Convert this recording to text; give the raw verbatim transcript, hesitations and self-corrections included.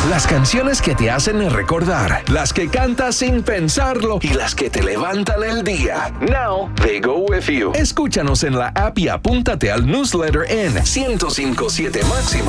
Las canciones que te hacen recordar, las que cantas sin pensarlo y las que te levantan el día. Now they go with you. Escúchanos en la app y apúntate al newsletter en ciento cinco punto siete máxima